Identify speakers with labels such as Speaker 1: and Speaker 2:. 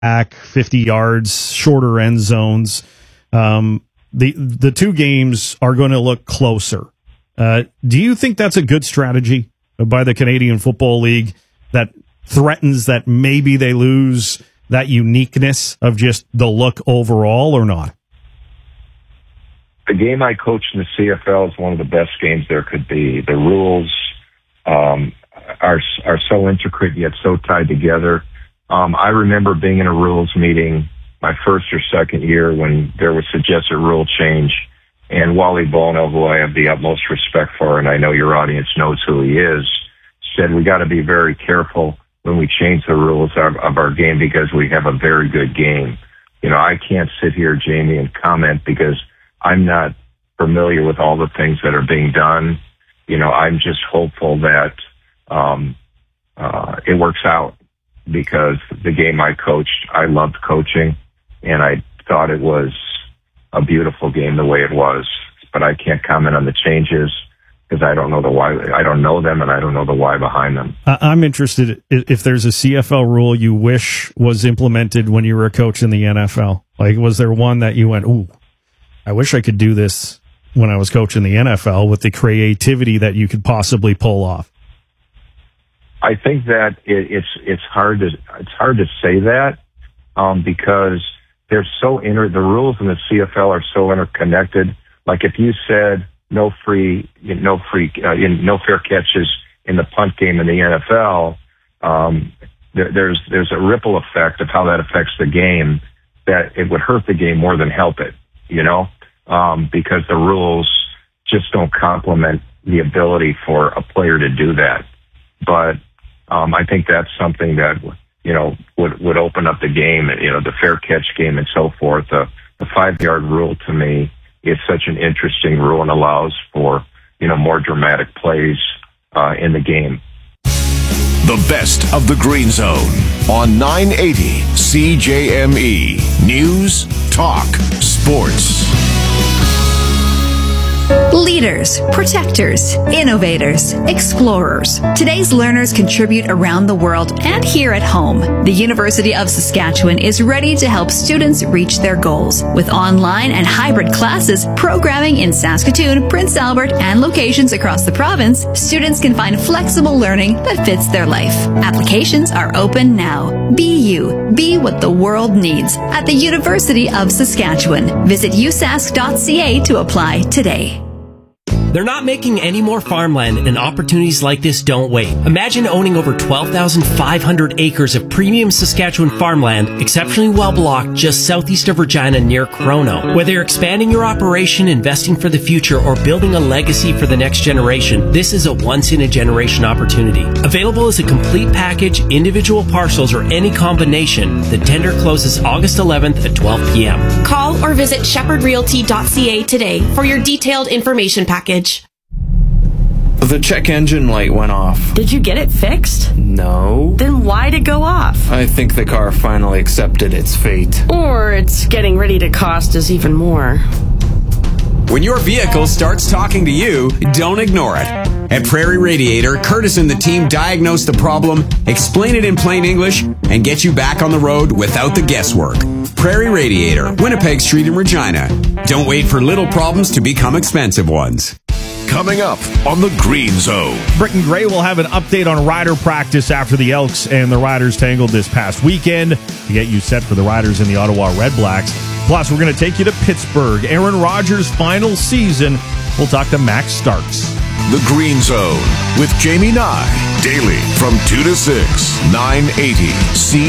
Speaker 1: back, 50 yards, shorter end zones. The two games are going to look closer. Do you think that's a good strategy by the Canadian Football League that threatens that maybe they lose that uniqueness of just the look overall, or not?
Speaker 2: The game I coached in the CFL is one of the best games there could be. The rules are so intricate yet so tied together. I remember being in a rules meeting my first or second year when there was suggested rule change, and Wally Bono, who I have the utmost respect for, and I know your audience knows who he is, said we got to be very careful when we change the rules of our game because we have a very good game. You know, I can't sit here, Jamie, and comment because I'm not familiar with all the things that are being done. You know, I'm just hopeful that it works out because the game I coached, I loved coaching, and I thought it was a beautiful game the way it was. But I can't comment on the changes because I don't know the why. I don't know them, and I don't know the why behind them.
Speaker 1: I'm interested if there's a CFL rule you wish was implemented when you were a coach in the NFL. Like, was there one that you went, ooh, I wish I could do this when I was coaching the NFL with the creativity that you could possibly pull off?
Speaker 2: I think that it's hard to say that because they're so the rules in the CFL are so interconnected. Like if you said no fair catches in the punt game in the NFL, there's a ripple effect of how that affects the game that it would hurt the game more than help it. You know, because the rules just don't complement the ability for a player to do that. But I think that's something that, you know, would open up the game, you know, the fair catch game and so forth. The 5-yard rule to me is such an interesting rule and allows for, you know, more dramatic plays in the game.
Speaker 3: The best of the Green Zone on 980 CJME. News, talk, sports.
Speaker 4: Leaders, protectors, innovators, explorers. Today's learners contribute around the world and here at home. The University of Saskatchewan is ready to help students reach their goals. With online and hybrid classes, programming in Saskatoon, Prince Albert, and locations across the province, students can find flexible learning that fits their life. Applications are open now. Be you. Be what the world needs at the University of Saskatchewan. Visit usask.ca to apply today.
Speaker 5: They're not making any more farmland, and opportunities like this don't wait. Imagine owning over 12,500 acres of premium Saskatchewan farmland, exceptionally well blocked just southeast of Regina near Crono. Whether you're expanding your operation, investing for the future, or building a legacy for the next generation, this is a once-in-a-generation opportunity. Available as a complete package, individual parcels, or any combination, the tender closes August 11th at 12 p.m.
Speaker 6: Call or visit shepherdrealty.ca today for your detailed information package.
Speaker 7: The check engine light went off.
Speaker 6: Did you get it fixed?
Speaker 7: No.
Speaker 6: Then why'd it go off?
Speaker 7: I think the car finally accepted its fate.
Speaker 6: Or it's getting ready to cost us even more.
Speaker 8: When your vehicle starts talking to you, don't ignore it. At Prairie Radiator, Curtis and the team diagnose the problem, explain it in plain English, and get you back on the road without the guesswork. Prairie Radiator, Winnipeg Street in Regina. Don't wait for little problems to become expensive ones.
Speaker 3: Coming up on the Green Zone.
Speaker 1: Britton Gray will have an update on rider practice after the Elks and the Riders tangled this past weekend to get you set for the Riders and the Ottawa Red Blacks. Plus, we're going to take you to Pittsburgh. Aaron Rodgers' final season. We'll talk to Max Starks.
Speaker 3: The Green Zone with Jamie Nye. Daily from 2 to 6, 980